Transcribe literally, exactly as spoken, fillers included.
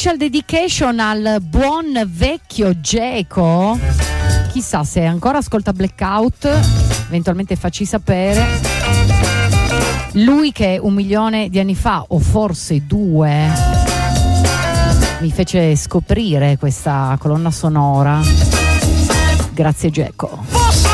Special dedication al buon vecchio Geco. Chissà se ancora ascolta Blackout, eventualmente facci sapere. Lui che un milione di anni fa, o forse due, mi fece scoprire questa colonna sonora. Grazie Geco.